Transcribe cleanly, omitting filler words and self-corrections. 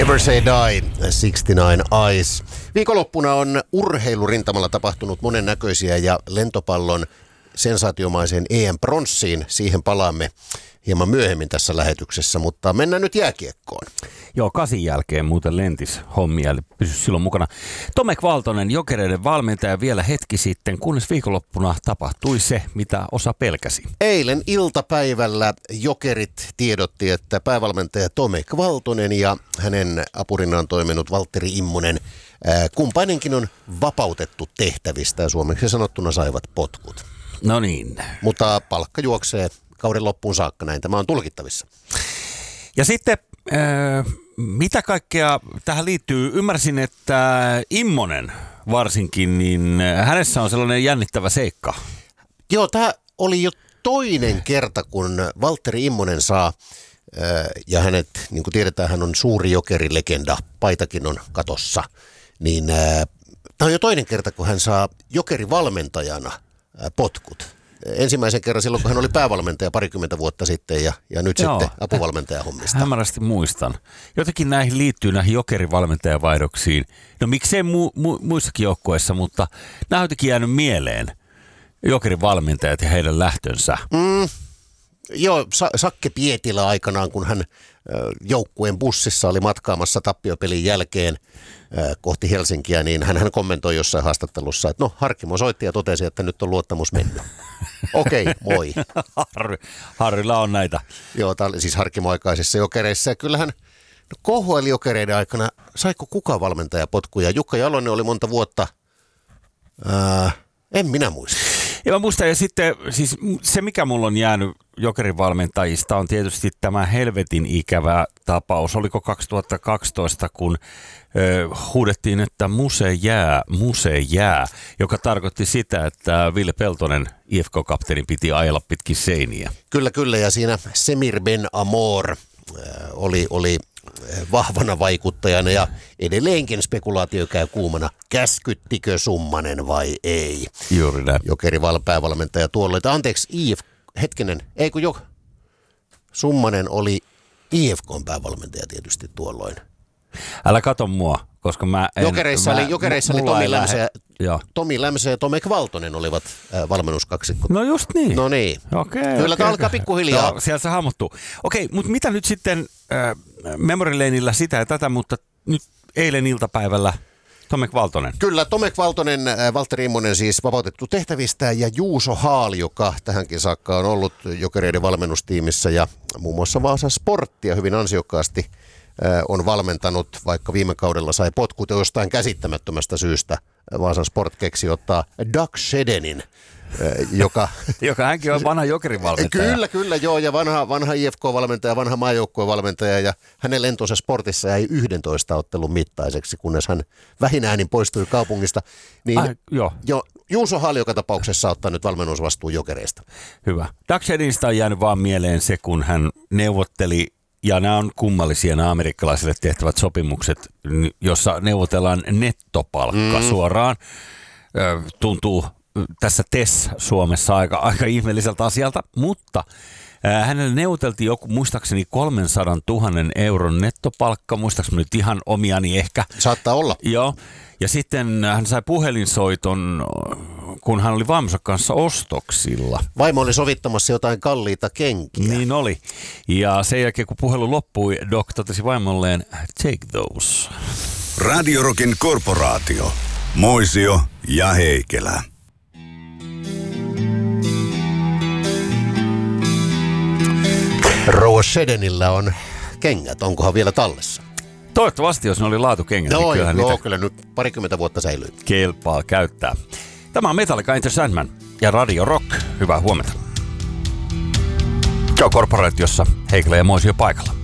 Never Say Die, 69 Eyes. Viikonloppuna on urheilurintamalla tapahtunut monennäköisiä ja lentopallon sensaatiomaiseen EM-pronssiin. Siihen palaamme hieman myöhemmin tässä lähetyksessä, mutta mennään nyt jääkiekkoon. Joo, 8 jälkeen muuten lentis hommia, eli pysy silloin mukana. Tomek Valtonen, Jokereiden valmentaja vielä hetki sitten, kunnes viikonloppuna tapahtui se, mitä osa pelkäsi. Eilen iltapäivällä Jokerit tiedotti, että päävalmentaja Tomek Valtonen ja hänen apurinaan toiminut Valtteri Immonen, kumpainenkin on vapautettu tehtävistä ja suomeksi sanottuna saivat potkut. No niin. Mutta palkka juoksee kauden loppuun saakka, näin tämä on tulkittavissa. Ja sitten, mitä kaikkea tähän liittyy? Ymmärsin, että Immonen varsinkin, niin hänessä on sellainen jännittävä seikka. Joo, tämä oli jo toinen kerta, kun Valtteri Immonen saa, ja hänet, niin kuin tiedetään, hän on suuri jokerilegenda, paitakin on katossa, niin tämä on jo toinen kerta, kun hän saa jokerivalmentajana potkut. Ensimmäisen kerran silloin, kun hän oli päävalmentaja 20 vuotta sitten ja nyt sitten apuvalmentaja hommista. Hämärästi muistan. Jotenkin näihin liittyy näihin jokerivalmentajavaihdoksiin. No miksei muissakin joukkueissa, mutta nämä on jotenkin jäänyt mieleen. Jokerivalmentajat ja heidän lähtönsä. Joo, Sakke Pietilä aikanaan, kun hän joukkueen bussissa oli matkaamassa tappiopelin jälkeen kohti Helsinkiä, niin hän kommentoi jossain haastattelussa, että no Harkimo soitti ja totesi, että nyt on luottamus mennyt. Okei, moi. Harrilla on näitä. Joo, tämä oli siis Harkimo-aikaisissa Jokereissa ja kyllähän KHL-Jokereiden aikana saiko kuka valmentaja potkuja? Jukka Jalonen oli monta vuotta, en minä muista. Ja mä muistan, ja sitten siis se, mikä mulla on jäänyt Jokerin valmentajista, on tietysti tämä helvetin ikävä tapaus. Oliko 2012, kun huudettiin, että muse jää, joka tarkoitti sitä, että Ville Peltonen, IFK-kapteenin, piti ajella pitkin seiniä. Kyllä, ja siinä Semir Ben Amor oli vahvana vaikuttajana ja edelleenkin spekulaatio käy kuumana. Käskyttikö Summanen vai ei? Juuri näin. Jokerin päävalmentaja tuolloin. Anteeksi, Summanen oli IFK:n päävalmentaja tietysti tuolloin. Älä kato mua, koska mä en... Jokereissa oli Tomi Lämsä ja Tomek Valtonen olivat valmennuskaksikko. No just niin. No niin. Okei. Kyllä tämä alkaa pikkuhiljaa. No, siellä se hahmottuu. Okei, mutta mitä nyt sitten Memory Laneillä sitä ja tätä, mutta nyt eilen iltapäivällä Tomek Valtonen. Kyllä, Tomek Valtonen, Valtteri Immonen siis vapautettu tehtävistä ja Juuso Haali, joka tähänkin saakka on ollut Jokereiden valmennustiimissä ja muun muassa Vaasan Sporttia hyvin ansiokkaasti on valmentanut, vaikka viime kaudella sai potkut jostain käsittämättömästä syystä. Vaasan Sport keksi ottaa Doug Shedenin, joka hänkin on vanha Jokerivalmentaja. Kyllä, joo, ja vanha IFK-valmentaja, vanha maajoukkuevalmentaja, ja hänen lentonsa Sportissa jäi 11 ottelun mittaiseksi, kunnes hän vähin äänin poistui kaupungista. Niin Juuso Haali joka tapauksessa ottaa nyt valmennusvastuun Jokereista. Hyvä. Doug Shedinistä on jäänyt vaan mieleen se, kun hän neuvotteli. Ja nämä on kummallisia, nämä amerikkalaisille tehtävät sopimukset, jossa neuvotellaan nettopalkka suoraan. Tuntuu tässä Suomessa aika ihmeelliseltä asialta, mutta hänelle neuvoteltiin muistaakseni 300 000 euron nettopalkka, muistaakseni nyt ihan omiani ehkä. Saattaa olla. Joo, ja sitten hän sai puhelinsoiton, kun hän oli vaimonsa kanssa ostoksilla. Vaimo oli sovittamassa jotain kalliita kenkiä. Niin oli. Ja sen jälkeen, kun puhelu loppui, Doc totesi vaimolleen, take those. Radio Rockin korporaatio. Moisio ja Heikelä. Rouva Shedenillä on kengät. Onkohan vielä tallessa? Toivottavasti, jos ne oli laatukengät. No, kyllä nyt 20 vuotta säilyy. Kelpaa käyttää. Tämä on Metallica Enter Sandman ja Radio Rock. Hyvää huomenta. Korporaatiossa Heikelä ja Moisio paikalla.